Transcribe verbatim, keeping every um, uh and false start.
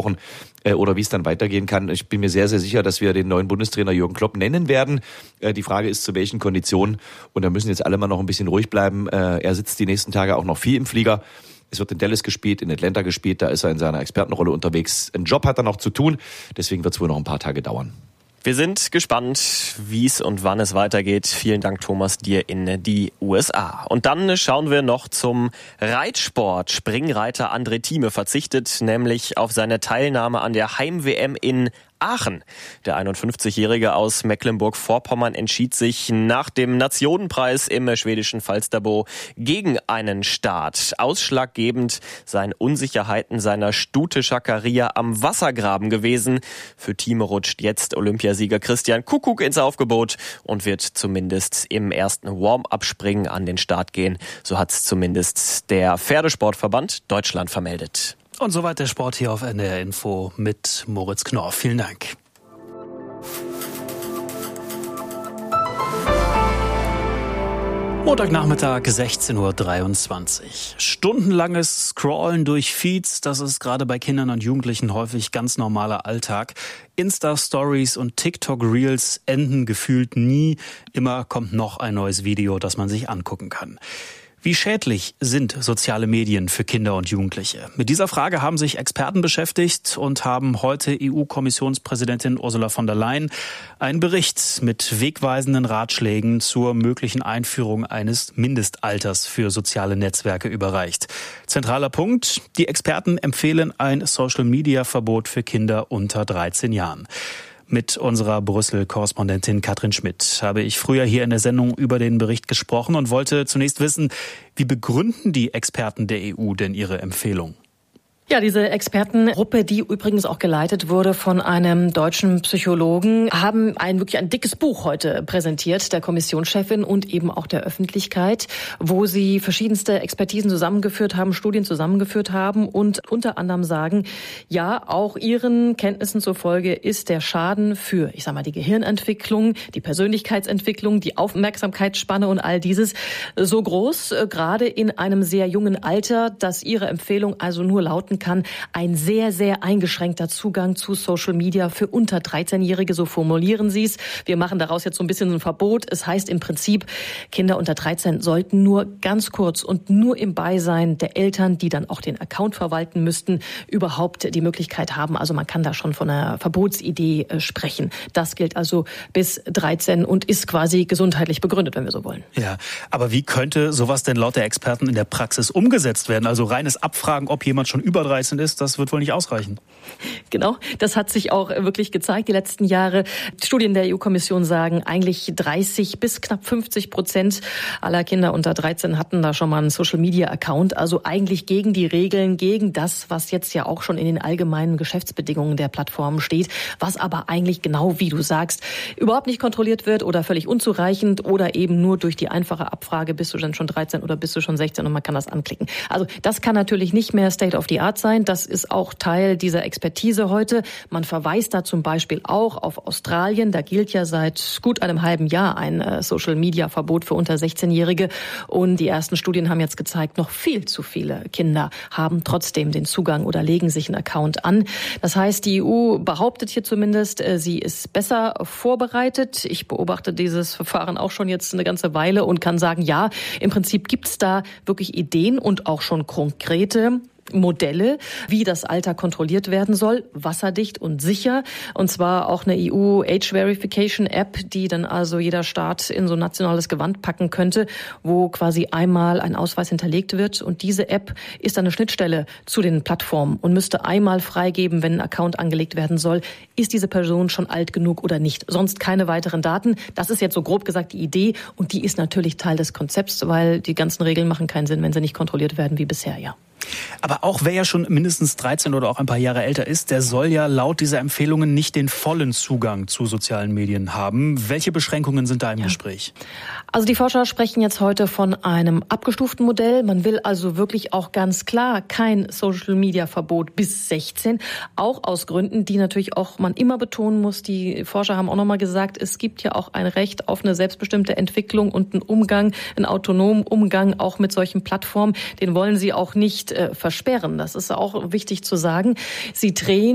Wochen äh, oder wie es dann weitergehen kann. Ich bin mir sehr, sehr sicher, dass wir den neuen Bundestrainer Jürgen Klopp nennen werden. Äh, die Frage ist, zu welchen Konditionen. Und da müssen jetzt alle mal noch ein bisschen ruhig bleiben. Äh, er sitzt die nächsten Tage auch noch viel im Flieger. Es wird in Dallas gespielt, in Atlanta gespielt. Da ist er in seiner Expertenrolle unterwegs. Einen Job hat er noch zu tun. Deswegen wird es wohl noch ein paar Tage dauern. Wir sind gespannt, wie es und wann es weitergeht. Vielen Dank, Thomas, dir in die U S A. Und dann schauen wir noch zum Reitsport. Springreiter André Thieme verzichtet nämlich auf seine Teilnahme an der Heim-W M in Aachen. Der einundfünfzigjährige aus Mecklenburg-Vorpommern entschied sich nach dem Nationenpreis im schwedischen Falsterbo gegen einen Start. Ausschlaggebend seien Unsicherheiten seiner Stute Chakaria am Wassergraben gewesen. Für Thieme rutscht jetzt Olympiasieger Christian Kuckuck ins Aufgebot und wird zumindest im ersten Warm-up-Springen an den Start gehen. So hat es zumindest der Pferdesportverband Deutschland vermeldet. Und soweit der Sport hier auf N D R Info mit Moritz Knorr. Vielen Dank. Montagnachmittag, sechzehn Uhr dreiundzwanzig. Stundenlanges Scrollen durch Feeds, das ist gerade bei Kindern und Jugendlichen häufig ganz normaler Alltag. Insta-Stories und TikTok-Reels enden gefühlt nie. Immer kommt noch ein neues Video, das man sich angucken kann. Wie schädlich sind soziale Medien für Kinder und Jugendliche? Mit dieser Frage haben sich Experten beschäftigt und haben heute E U-Kommissionspräsidentin Ursula von der Leyen einen Bericht mit wegweisenden Ratschlägen zur möglichen Einführung eines Mindestalters für soziale Netzwerke überreicht. Zentraler Punkt: Die Experten empfehlen ein Social-Media-Verbot für Kinder unter dreizehn Jahren. Mit unserer Brüssel-Korrespondentin Katrin Schmidt habe ich früher hier in der Sendung über den Bericht gesprochen und wollte zunächst wissen, wie begründen die Experten der E U denn ihre Empfehlung? Ja, diese Expertengruppe, die übrigens auch geleitet wurde von einem deutschen Psychologen, haben ein wirklich ein dickes Buch heute präsentiert, der Kommissionschefin und eben auch der Öffentlichkeit, wo sie verschiedenste Expertisen zusammengeführt haben, Studien zusammengeführt haben und unter anderem sagen, ja, auch ihren Kenntnissen zufolge ist der Schaden für, ich sag mal, die Gehirnentwicklung, die Persönlichkeitsentwicklung, die Aufmerksamkeitsspanne und all dieses so groß, gerade in einem sehr jungen Alter, dass ihre Empfehlung also nur lauten kann, ein sehr, sehr eingeschränkter Zugang zu Social Media für unter dreizehnjährige, so formulieren sie es. Wir machen daraus jetzt so ein bisschen ein Verbot. Es heißt im Prinzip, Kinder unter dreizehn sollten nur ganz kurz und nur im Beisein der Eltern, die dann auch den Account verwalten müssten, überhaupt die Möglichkeit haben. Also man kann da schon von einer Verbotsidee äh, sprechen. Das gilt also bis dreizehn und ist quasi gesundheitlich begründet, wenn wir so wollen. Ja, aber wie könnte sowas denn laut der Experten in der Praxis umgesetzt werden? Also reines Abfragen, ob jemand schon über dreizehn ist, das wird wohl nicht ausreichen. Genau, das hat sich auch wirklich gezeigt die letzten Jahre. Studien der E U-Kommission sagen, eigentlich dreißig bis knapp fünfzig Prozent aller Kinder unter dreizehn hatten da schon mal einen Social-Media-Account. Also eigentlich gegen die Regeln, gegen das, was jetzt ja auch schon in den allgemeinen Geschäftsbedingungen der Plattformen steht, was aber eigentlich genau wie du sagst, überhaupt nicht kontrolliert wird oder völlig unzureichend oder eben nur durch die einfache Abfrage, bist du denn schon dreizehn oder bist du schon sechzehn und man kann das anklicken. Also das kann natürlich nicht mehr State of the Art sein. Das ist auch Teil dieser Expertise heute. Man verweist da zum Beispiel auch auf Australien. Da gilt ja seit gut einem halben Jahr ein äh, Social-Media-Verbot für unter sechzehnjährige. Und die ersten Studien haben jetzt gezeigt, noch viel zu viele Kinder haben trotzdem den Zugang oder legen sich einen Account an. Das heißt, die E U behauptet hier zumindest, äh, sie ist besser vorbereitet. Ich beobachte dieses Verfahren auch schon jetzt eine ganze Weile und kann sagen, ja, im Prinzip gibt es da wirklich Ideen und auch schon konkrete Modelle, wie das Alter kontrolliert werden soll, wasserdicht und sicher. Und zwar auch eine E U Age Verification App, die dann also jeder Staat in so ein nationales Gewand packen könnte, wo quasi einmal ein Ausweis hinterlegt wird. Und diese App ist eine Schnittstelle zu den Plattformen und müsste einmal freigeben, wenn ein Account angelegt werden soll, ist diese Person schon alt genug oder nicht. Sonst keine weiteren Daten. Das ist jetzt so grob gesagt die Idee und die ist natürlich Teil des Konzepts, weil die ganzen Regeln machen keinen Sinn, wenn sie nicht kontrolliert werden wie bisher, ja. Aber auch wer ja schon mindestens dreizehn oder auch ein paar Jahre älter ist, der soll ja laut dieser Empfehlungen nicht den vollen Zugang zu sozialen Medien haben. Welche Beschränkungen sind da im ja. Gespräch? Also die Forscher sprechen jetzt heute von einem abgestuften Modell. Man will also wirklich auch ganz klar kein Social-Media-Verbot bis sechzehn. Auch aus Gründen, die natürlich auch man immer betonen muss. Die Forscher haben auch nochmal gesagt, es gibt ja auch ein Recht auf eine selbstbestimmte Entwicklung und einen Umgang, einen autonomen Umgang auch mit solchen Plattformen. Den wollen sie auch nicht äh, versperren. Das ist auch wichtig zu sagen. Sie drehen